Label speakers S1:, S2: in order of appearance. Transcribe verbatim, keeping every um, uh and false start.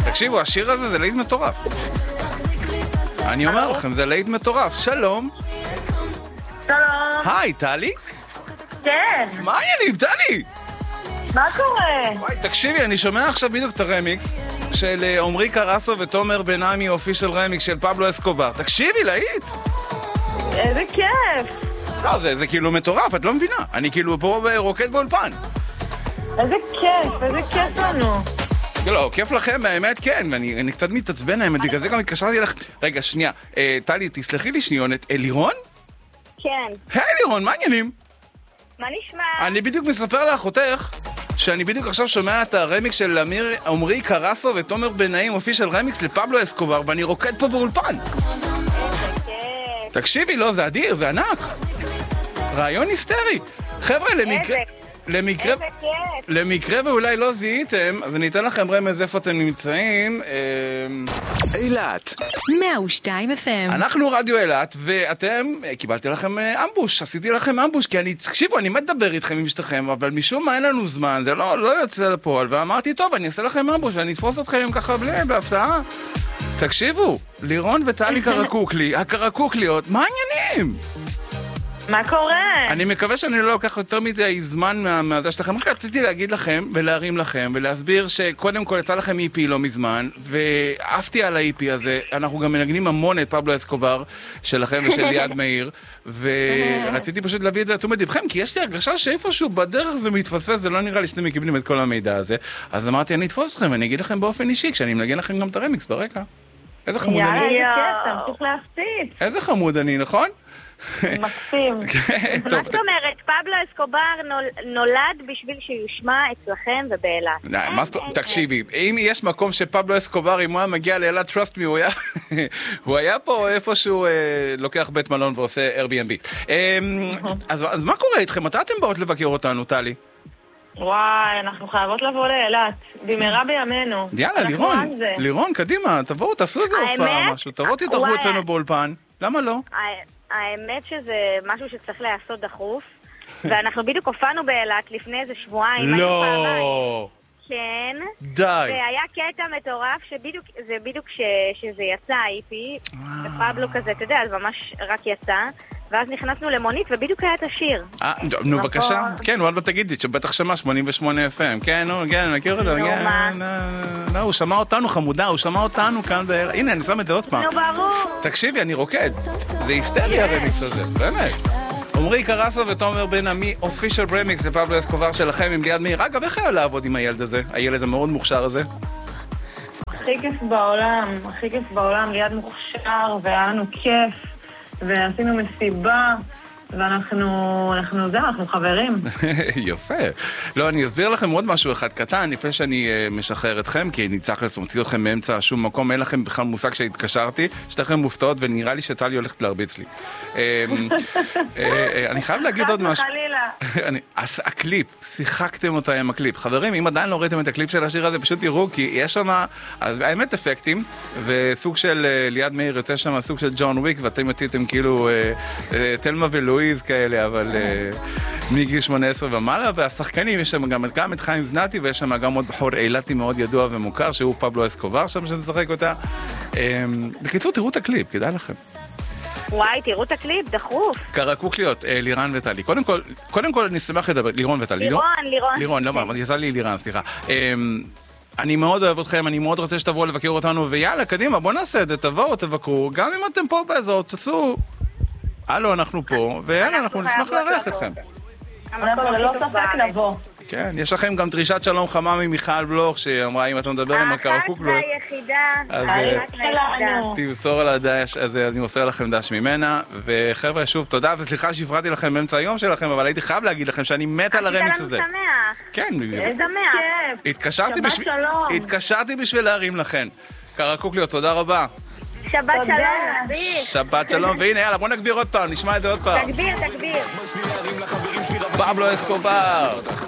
S1: תקשיבו, השיר הזה זה להיט מטורף. אני אומר לכם, זה להיט מטורף. שלום.
S2: שלום.
S1: היי, טלי?
S2: כן.
S1: מה העניינים, טלי?
S2: מה קורה?
S1: וואי, תקשיבי, אני שומע עכשיו בדיוק את הרמיקס של עומרי קרסו ותומר בן-עמי, אופישל רמיקס של פבלו אסקובר. תקשיבי, להיט.
S2: איזה כיף.
S1: לא, זה, זה כאילו מטורף, את לא מבינה. אני כאילו פה רוקד באולפן.
S2: איזה כיף, איזה כיף לנו.
S1: לא, כיף לכם, באמת כן, ואני אני קצת מתעצבן האמת, בגלל זה גם התקשרתי לך. רגע, שנייה, אה, טלי, תסלחי לי שניונת, לירון?
S2: כן.
S1: היי לירון, מה העניינים?
S2: מה נשמע?
S1: אני בדיוק מספר לאחותך שאני בדיוק עכשיו שומע את הרמיקס של אמיר, עומרי קרסו ותומר בן-נעים, אופישל רמיקס לפבלו אסקובר, ואני רוקד פה באולפן. תקשיבי, לא, זה אדיר, זה ענק. רעיון היסטרי. חבר'ה, למקרה... למקרה, למקרה ואולי לא זיהיתם, אז אני אתן לכם רמז איפה אתם נמצאים.
S3: אילת
S4: מאה ושתיים אף אם.
S1: אנחנו רדיו אילת, ואתם, קיבלתי לכם אמבוש, עשיתי לכם אמבוש, כי אני, תקשיבו, אני מדבר איתכם עם משתכם, אבל משום מה אין לנו זמן, זה לא, לא יוצא לפועל, ואמרתי, טוב, אני אעשה לכם אמבוש, ואני אתפוס אתכם ככה בלי, בהפתעה. תקשיבו, לירון וטלי קרקוקלי, הקרקוקליות, מה העניינים?
S2: מה קורה?
S1: אני מקווה שאני לא לוקח יותר מדי זמן מהזה שלכם. רק רציתי להגיד לכם ולהרים לכם ולהסביר שקודם כל יצא לכם איפי לא מזמן, ואהבתי על האיפי הזה. אנחנו גם מנגנים המון את פבלו אסקובר שלכם ושל ליעד מאיר, ורציתי פשוט להביא את זה לתשומת לבכם, כי יש לי הרגשה שאיפשהו בדרך זה מתפספס, זה לא נראה לי שאתם מקבלים את כל המידע הזה. אז אמרתי, אני אתפוס אתכם ואני אגיד לכם באופן אישי, כשאני מנגן לכם גם את הרמיקס ברקע. איזה חמוד אני.
S2: יאללה, איזה כיף, תמשיך להפסיד.
S1: איזה חמוד אני, נכון?
S2: מקסים. מה זאת אומרת? פבלו אסקובר נולד בשביל שיושמע אצלכם ובאילת.
S1: תקשיבי, אם יש מקום שפבלו אסקובר, אם הוא היה מגיע לאילת, trust me, הוא היה פה איפשהו לוקח בית מלון ועושה Airbnb. אז מה קורה איתכם? מתי אתם באות לבקר אותנו, טלי?
S2: וואי, אנחנו חייבות לבוא לאילת, במהרה בימינו.
S1: יאללה, לירון, לירון, קדימה, תבואו, תעשו איזה הופעה, משהו, תבואו תתארחו אצלנו באולפן. למה לא?
S2: האמת שזה משהו שצריך לעשות דחוף, ואנחנו בדיוק הופענו באילת לפני איזה שבועיים.
S1: לא!
S2: כן.
S1: די.
S2: והיה קטע מטורף שבדיוק, זה בדיוק שזה יצא, איפי, ופבלו כזה, אתה יודע, אז ממש רק יצא, ואז נכנסנו למונית ובדיוק היה את השיר.
S1: אה, נו בבקשה. כן, וואלה תגידי, שבטח שמע שמונים ושמונה אף אם. כן, נו, כן, מכיר אותו.
S2: נו, מה?
S1: לא, הוא שמע אותנו חמודה, הוא שמע אותנו כאן באילת. הנה, אני שם את זה עוד פעם.
S2: נו, ברור.
S1: תקשיבי, אני רוקד. זה היסטרי הרמיקס הזה, באמת. עומרי קרסו ותומר בן-עמי, אופישל רמיקס לפבלו אסקובר שלכם עם ליעד מאיר. אגב, איך היה לעבוד עם הילד הזה? הילד המאוד מוכשר הזה?
S2: הכי כיף בעולם, הכי כיף בעולם, ליעד מוכשר, והיה לנו כיף, ועשינו מסיבה, ואנחנו, אנחנו זה, אנחנו חברים.
S1: יפה. לא, אני אסביר לכם עוד משהו אחד קטן, לפני שאני uh, משחרר אתכם, כי אני צריך להמציא אתכם באמצע שום מקום, אין לכם בכלל מושג שהתקשרתי, שתכם מופתעות, ונראה לי שטלי הולכת להרביץ לי. uh, uh, uh, אני חייב להגיד עוד משהו. אני, הקליפ, שיחקתם אותה עם הקליפ. חברים, אם עדיין לא ראיתם את הקליפ של השיר הזה, פשוט תראו, כי יש שם, האמת אפקטים, וסוג של uh, ליעד מאיר יוצא שם, סוג של ג'ון וויק, ואתם יוצאתם כאילו uh, uh, תלמה ולואיז כאלה, אבל uh, מגיל שמונה עשרה ומעלה, והשחקנים, יש שם גם, גם את חיים זנתי, ויש שם גם עוד בחור אילתי מאוד ידוע ומוכר, שהוא פבלו אסקובר שם שנשחק אותה. Um, בקיצור, תראו את הקליפ, כדאי לכם.
S2: וואי, תראו את הקליפ, דחוף.
S1: קרקוקליות, אה, לירן וטלי. קודם כל, קודם כל אני שמח לדבר, לירון וטלי.
S2: לירון, לירון.
S1: לירון, לא, מה, יצא לי לירן, סליחה. אה, אני מאוד אוהב אתכם, אני מאוד רוצה שתבואו לבקר אותנו, ויאללה, קדימה, בוא נעשה את זה, תבואו, תבקרו, גם אם אתם פה באזור, תצאו. הלו, אנחנו פה, ויאללה, אנחנו נשמח לארח אתכם.
S2: אנחנו ללא ספק נבוא.
S1: כן, יש לכם גם דרישת שלום חמה ממיכל בלוך, שאמרה, אם אתה מדבר עם הקרקוקלו,
S2: האחת והיחידה,
S1: האחת
S2: שלנו.
S1: תמסור על הדש, אז אני מוסר לכם דש ממנה, וחבר'ה, שוב, תודה, וסליחה שהפרעתי לכם באמצע היום שלכם, אבל הייתי חייב להגיד לכם שאני מת על הרמיקס הזה.
S2: עשית לנו שמח.
S1: כן.
S2: איזה שמח.
S1: התקשרתי בשביל... התקשרתי בשביל להרים לכם. קרקוקליות, תודה רבה.
S2: שבת שלום,
S1: שבת שלום, והנה, יאללה, בוא נגביר עוד פעם, נשמע את זה עוד פעם.
S2: תגביר, תגביר.
S1: פבלו אסקובר.